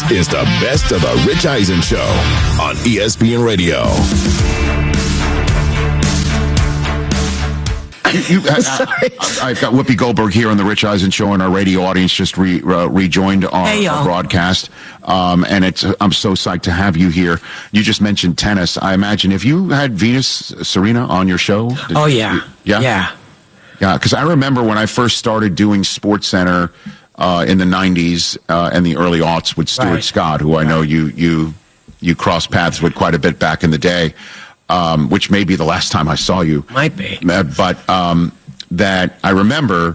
is the best of the Rich Eisen Show on ESPN Radio. I've got Whoopi Goldberg here on the Rich Eisen Show, and our radio audience just rejoined our broadcast. And I'm so psyched to have you here. You just mentioned tennis. I imagine if you had Venus Serena on your show. Yeah. Yeah, because I remember when I first started doing SportsCenter in the 90s and the early aughts with Stuart Scott, who I know you crossed paths with quite a bit back in the day. Which may be the last time I saw you. Might be. But that I remember.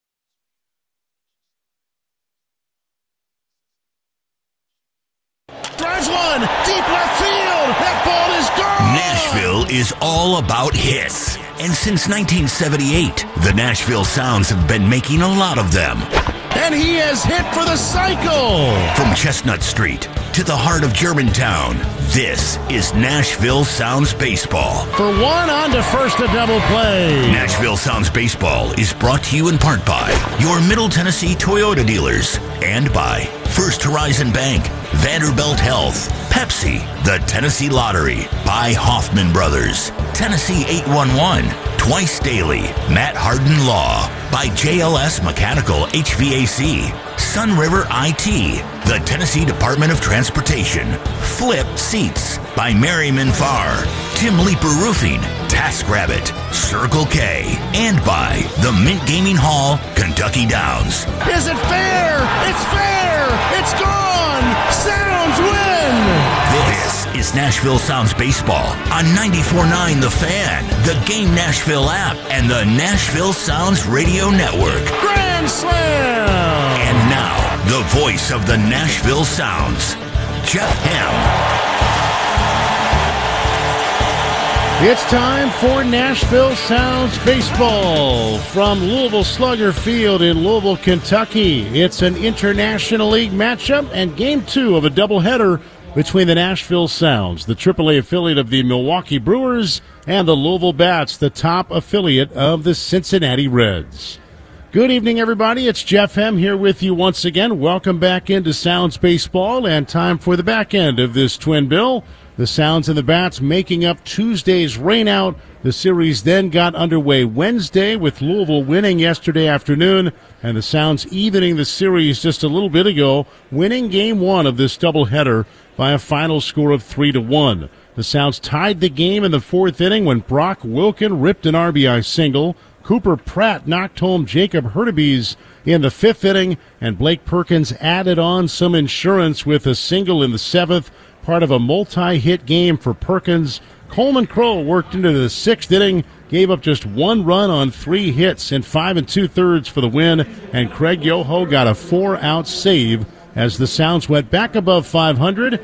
Drives one, deep left field. That ball is gone. Nashville is all about hits. And since 1978, the Nashville Sounds have been making a lot of them. And he has hit for the cycle. From Chestnut Street to the heart of Germantown, this is Nashville Sounds Baseball. For one, on to first, a double play. Nashville Sounds Baseball is brought to you in part by your Middle Tennessee Toyota dealers and by First Horizon Bank, Vanderbilt Health, Pepsi, the Tennessee Lottery, by Hoffman Brothers, Tennessee 811, Twice Daily, Matt Harden Law, by JLS Mechanical HVAC, Sun River IT, the Tennessee Department of Transportation, Flip Seats, by Merriman Farr, Tim Leeper Roofing, TaskRabbit, Circle K, and by the Mint Gaming Hall, Kentucky Downs. Is it fair? It's fair! It's gone! Sounds win! This is Nashville Sounds Baseball on 94.9 The Fan, the Game Nashville app, and the Nashville Sounds Radio Network. Grand slam! And now, the voice of the Nashville Sounds, Jeff Hem. It's time for Nashville Sounds Baseball from Louisville Slugger Field in Louisville, Kentucky. It's an International League matchup and Game 2 of a doubleheader between the Nashville Sounds, the AAA affiliate of the Milwaukee Brewers, and the Louisville Bats, the top affiliate of the Cincinnati Reds. Good evening, everybody. It's Jeff Hem here with you once again. Welcome back into Sounds Baseball, and time for the back end of this twin bill. The Sounds and the Bats making up Tuesday's rainout. The series then got underway Wednesday with Louisville winning yesterday afternoon, and the Sounds evening the series just a little bit ago, winning Game 1 of this doubleheader by a final score of 3-1. The Sounds tied the game in the fourth inning when Brock Wilken ripped an RBI single. Cooper Pratt knocked home Jacob Hurtubise in the fifth inning, and Blake Perkins added on some insurance with a single in the seventh, part of a multi-hit game for Perkins. Coleman Crow worked into the sixth inning, gave up just one run on 3 hits in 5 2/3 for the win, and Craig Yoho got a 4-out save as the Sounds went back above 500,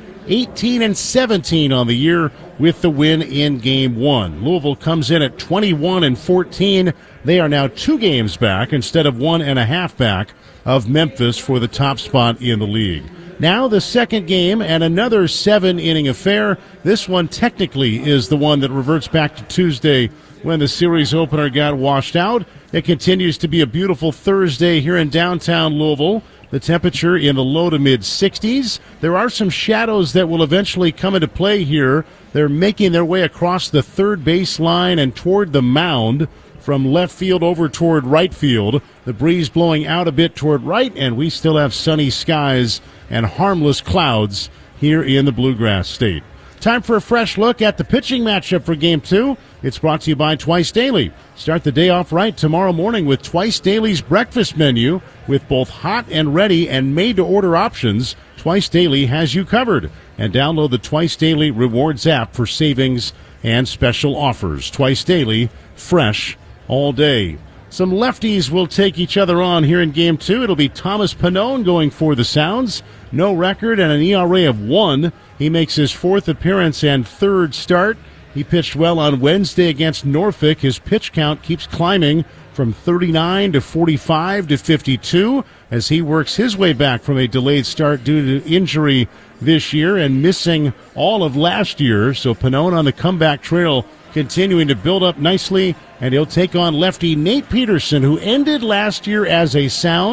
18-17 on the year with the win in Game 1. Louisville comes in at 21-14. They are now 2 games back instead of 1.5 back of Memphis for the top spot in the league. Now the second game and another 7-inning affair. This one technically is the one that reverts back to Tuesday when the series opener got washed out. It continues to be a beautiful Thursday here in downtown Louisville. The temperature in the low to mid-60s. There are some shadows that will eventually come into play here. They're making their way across the third base line and toward the mound from left field over toward right field. The breeze blowing out a bit toward right, and we still have sunny skies and harmless clouds here in the Bluegrass State. Time for a fresh look at the pitching matchup for Game 2. It's brought to you by Twice Daily. Start the day off right tomorrow morning with Twice Daily's breakfast menu with both hot and ready and made-to-order options. Twice Daily has you covered. And download the Twice Daily Rewards app for savings and special offers. Twice Daily, fresh all day. Some lefties will take each other on here in Game 2. It'll be Thomas Pannone going for the Sounds. No record and an ERA of 1. He makes his 4th appearance and 3rd start. He pitched well on Wednesday against Norfolk. His pitch count keeps climbing from 39 to 45 to 52 as he works his way back from a delayed start due to injury this year and missing all of last year. So Pannone on the comeback trail, continuing to build up nicely, and he'll take on lefty Nate Peterson, who ended last year as a Sound.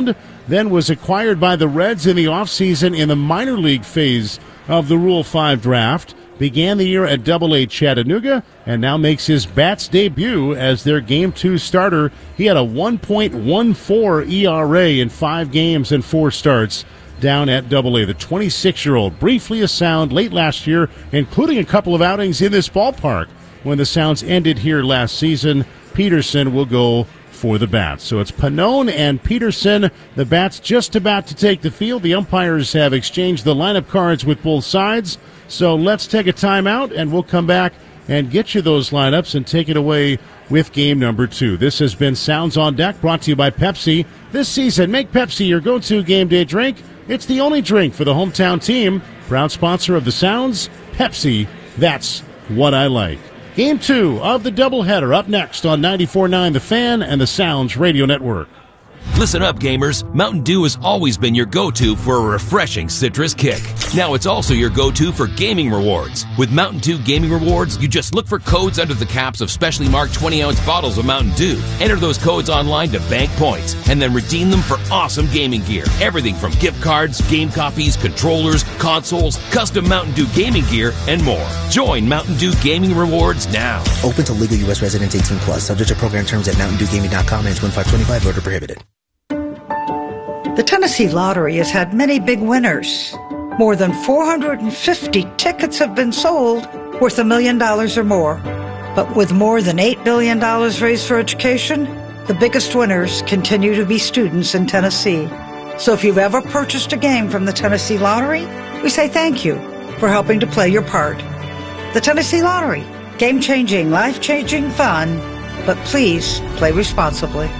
then was acquired by the Reds in the offseason in the minor league phase of the Rule 5 draft. Began the year at Double-A Chattanooga and now makes his Bats debut as their Game 2 starter. He had a 1.14 ERA in 5 games and 4 starts down at Double-A. The 26-year-old, briefly a Sound late last year, including a couple of outings in this ballpark. When the Sounds ended here last season, Peterson will go for the Bats. So it's Pannone and Peterson. The Bats just about to take the field. The umpires have exchanged the lineup cards with both sides. So let's take a timeout, and we'll come back and get you those lineups and take it away with game number 2. This has been Sounds on Deck, brought to you by Pepsi. This season, make Pepsi your go-to game day drink. It's the only drink for the hometown team. Proud sponsor of the Sounds, Pepsi. That's what I like. Game 2 of the doubleheader up next on 94.9 The Fan and the Sounds Radio Network. Listen up, gamers. Mountain Dew has always been your go-to for a refreshing citrus kick. Now it's also your go-to for gaming rewards. With Mountain Dew Gaming Rewards, you just look for codes under the caps of specially marked 20-ounce bottles of Mountain Dew. Enter those codes online to bank points, and then redeem them for awesome gaming gear. Everything from gift cards, game copies, controllers, consoles, custom Mountain Dew gaming gear, and more. Join Mountain Dew Gaming Rewards now. Open to legal U.S. residents 18+. Subject to program terms at MountainDewGaming.com and 2525. Voter prohibited. The Tennessee Lottery has had many big winners. More than 450 tickets have been sold worth $1 million or more. But with more than $8 billion raised for education, the biggest winners continue to be students in Tennessee. So if you've ever purchased a game from the Tennessee Lottery, we say thank you for helping to play your part. The Tennessee Lottery. Game-changing, life-changing fun. But please play responsibly.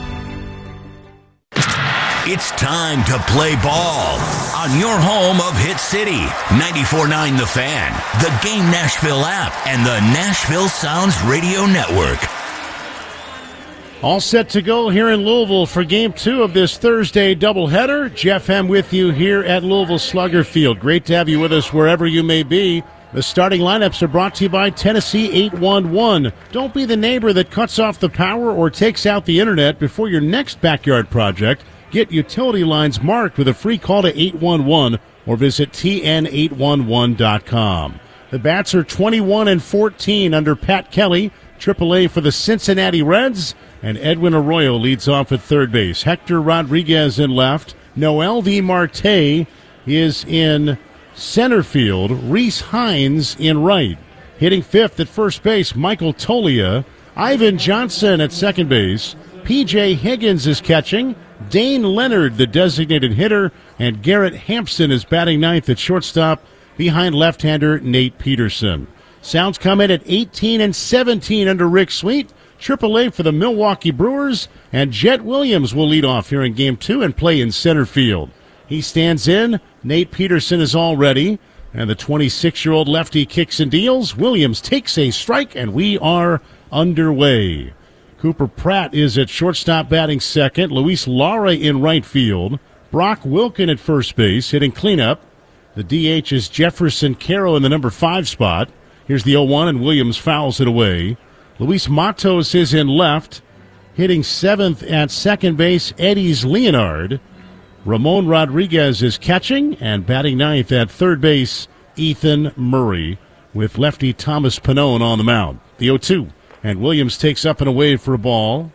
It's time to play ball on your home of Hit City, 94.9 The Fan, the Game Nashville app, and the Nashville Sounds Radio Network. All set to go here in Louisville for Game 2 of this Thursday doubleheader. Jeff Hem with you here at Louisville Slugger Field. Great to have you with us wherever you may be. The starting lineups are brought to you by Tennessee 811. Don't be the neighbor that cuts off the power or takes out the internet before your next backyard project. Get utility lines marked with a free call to 811 or visit tn811.com. The Bats are 21-14 under Pat Kelly, AAA for the Cincinnati Reds, and Edwin Arroyo leads off at third base. Hector Rodriguez in left. Noel V. Marte is in center field. Reese Hines in right. Hitting fifth at first base, Michael Tolia. Ivan Johnson at second base. P.J. Higgins is catching. Dane Leonard, the designated hitter, and Garrett Hampson is batting ninth at shortstop behind left-hander Nate Peterson. Sounds come in at 18-17 under Rick Sweet. AAA for the Milwaukee Brewers, and Jet Williams will lead off here in Game 2 and play in center field. He stands in. Nate Peterson is all ready, and the 26-year-old lefty kicks and deals. Williams takes a strike, and we are underway. Cooper Pratt is at shortstop batting second. Luis Lara in right field. Brock Wilken at first base hitting cleanup. The DH is Jefferson Caro in the number 5 spot. Here's the 0-1, and Williams fouls it away. Luis Matos is in left. Hitting seventh at second base, Eddie's Leonard. Ramon Rodriguez is catching, and batting ninth at third base, Ethan Murray, with lefty Thomas Pannone on the mound. The 0-2. And Williams takes up and away for a ball.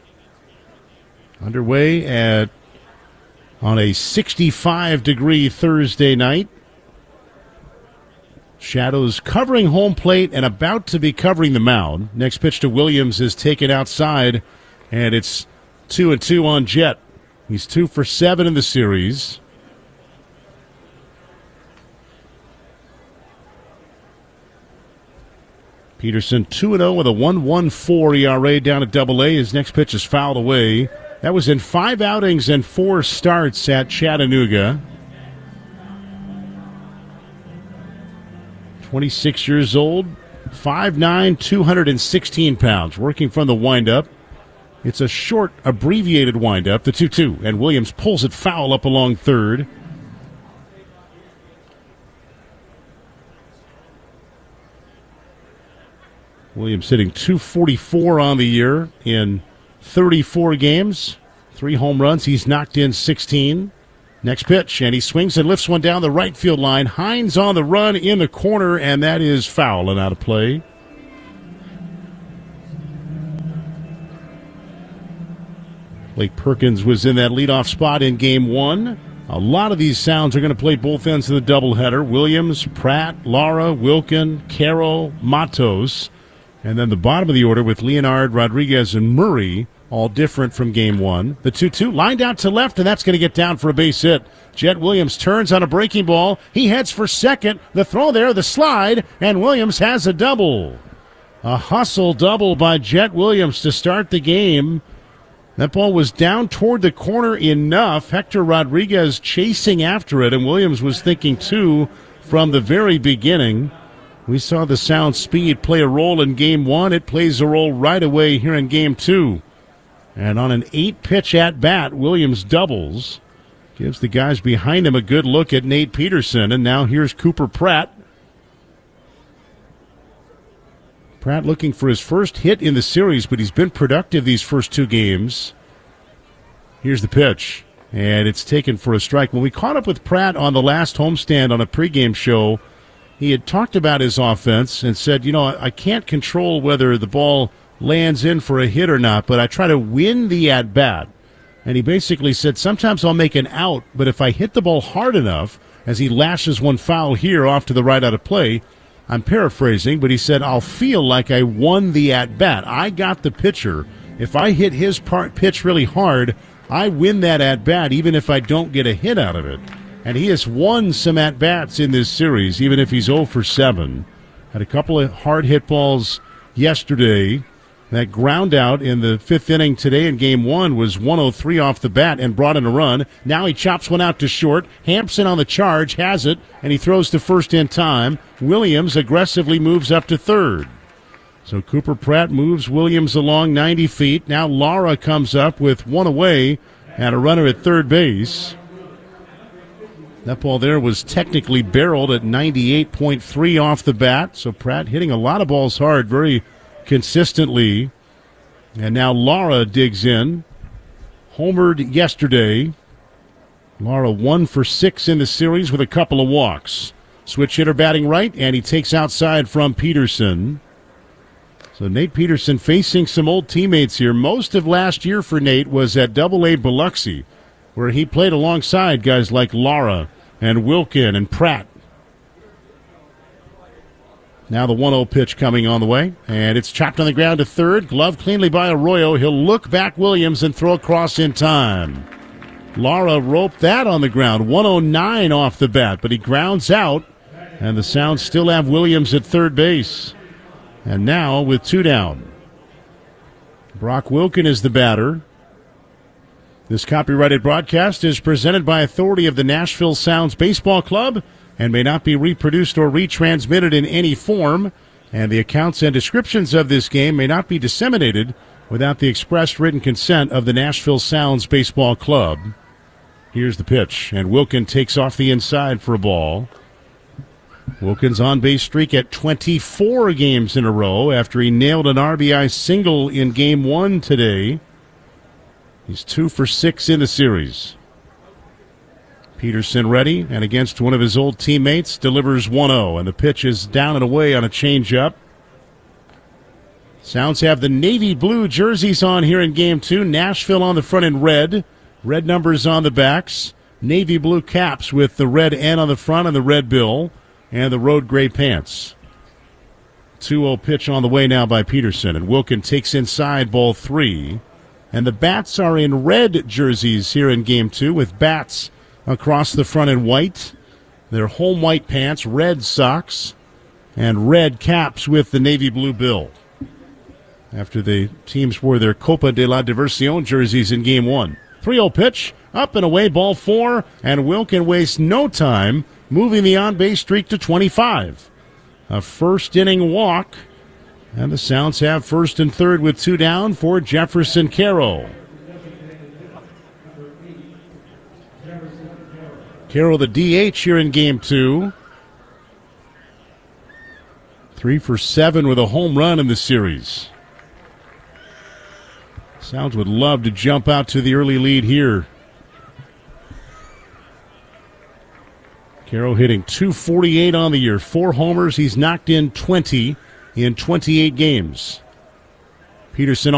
Underway on a 65-degree Thursday night. Shadows covering home plate and about to be covering the mound. Next pitch to Williams is taken outside, and it's 2-2 on Jet. He's 2 for 7 in the series. Peterson 2-0 with a 1.14 ERA down at Double-A. His next pitch is fouled away. That was in 5 outings and 4 starts at Chattanooga. 26 years old, 5'9", 216 pounds, working from the windup. It's a short, abbreviated windup, the 2-2, and Williams pulls it foul up along third. Williams hitting .244 on the year in 34 games, 3 home runs. He's knocked in 16. Next pitch, and he swings and lifts one down the right field line. Hines on the run in the corner, and that is foul and out of play. Blake Perkins was in that leadoff spot in Game 1. A lot of these sounds are going to play both ends of the doubleheader. Williams, Pratt, Lara, Wilkin, Carroll, Matos. And then the bottom of the order with Leonard, Rodriguez, and Murray, all different from Game 1. The 2-2 lined out to left, and that's going to get down for a base hit. Jet Williams turns on a breaking ball. He heads for second. The throw there, the slide, and Williams has a double. A hustle double by Jet Williams to start the game. That ball was down toward the corner enough. Hector Rodriguez chasing after it, and Williams was thinking too from the very beginning. We saw the sound speed play a role in Game 1. It plays a role right away here in Game 2. And on an 8-pitch at-bat, Williams doubles. Gives the guys behind him a good look at Nate Peterson. And now here's Cooper Pratt. Pratt looking for his first hit in the series, but he's been productive these first 2 games. Here's the pitch. And it's taken for a strike. When we caught up with Pratt on the last homestand on a pregame show, he had talked about his offense and said, I can't control whether the ball lands in for a hit or not, but I try to win the at-bat. And he basically said, sometimes I'll make an out, but if I hit the ball hard enough, as he lashes one foul here off to the right out of play, I'm paraphrasing, but he said, I'll feel like I won the at-bat. I got the pitcher. If I hit his pitch really hard, I win that at-bat, even if I don't get a hit out of it. And he has won some at-bats in this series, even if he's 0 for 7. Had a couple of hard hit balls yesterday. That ground out in the 5th inning today in Game 1 was 103 off the bat and brought in a run. Now he chops one out to short. Hampson on the charge, has it, and he throws to first in time. Williams aggressively moves up to third. So Cooper Pratt moves Williams along 90 feet. Now Lara comes up with one away and a runner at third base. That ball there was technically barreled at 98.3 off the bat. So Pratt hitting a lot of balls hard, very consistently. And now Lara digs in. Homered yesterday. Lara 1 for 6 in the series with a couple of walks. Switch hitter batting right, and he takes outside from Peterson. So Nate Peterson facing some old teammates here. Most of last year for Nate was at Double-A Biloxi, where he played alongside guys like Lara and Wilkin and Pratt. Now the 1-0 pitch coming on the way, and it's chopped on the ground to third. Glove cleanly by Arroyo. He'll look back Williams and throw across in time. Lara roped that on the ground. 109 off the bat, but he grounds out, and the Sounds still have Williams at third base. And now with 2 down, Brock Wilkin is the batter. This copyrighted broadcast is presented by authority of the Nashville Sounds Baseball Club and may not be reproduced or retransmitted in any form, and the accounts and descriptions of this game may not be disseminated without the express written consent of the Nashville Sounds Baseball Club. Here's the pitch, and Wilkin takes off the inside for a ball. Wilkins' on-base streak at 24 games in a row after he nailed an RBI single in Game 1 today. He's 2 for 6 in the series. Peterson ready, and against one of his old teammates, delivers 1-0, and the pitch is down and away on a changeup. Sounds have the navy blue jerseys on here in Game 2. Nashville on the front in red. Red numbers on the backs. Navy blue caps with the red N on the front and the red bill. And the road gray pants. 2-0 pitch on the way now by Peterson. And Wilkin takes inside ball 3. And the bats are in red jerseys here in Game 2 with bats across the front in white. Their home white pants, red socks, and red caps with the navy blue bill. After the teams wore their Copa de la Diversión jerseys in Game 1. 3-0 pitch, up and away, ball 4, and Wilkin wastes no time moving the on-base streak to 25. A first-inning walk, and the Sounds have first and third with 2 down for Jefferson Carroll. Carroll, the DH here in Game 2. 3 for 7 with a home run in the series. Sounds would love to jump out to the early lead here. Carroll hitting .248 on the year. 4 homers. He's knocked in 20 in 28 games. Peterson